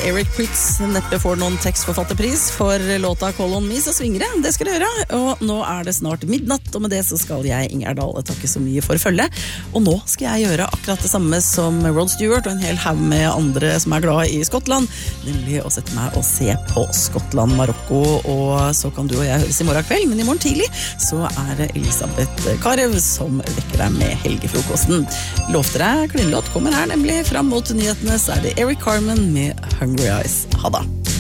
Eric Pritz neppe får noen tekstforfatterpris for låta Call on Me, så svinger det. Det skal det gjøre. Og nå det snart midnatt, og med det så skal jeg, Ingjerd Dale, takke så mye for følge. Og nå skal jeg gjøre akkurat det samme som Rod Stewart og en hel haug med andre som glad i Skottland, nemlig å sette meg og se på Skottland-Marokko. Og så kan du og jeg høres i morgen kveld, men i morgen tidlig så det Elisabeth Karev som vekker deg med helgefrokosten. Lovte deg klinlåt kommer her, nemlig fram mot nyhetene så det Eric Carmen med Hungry Eyes. Ha da!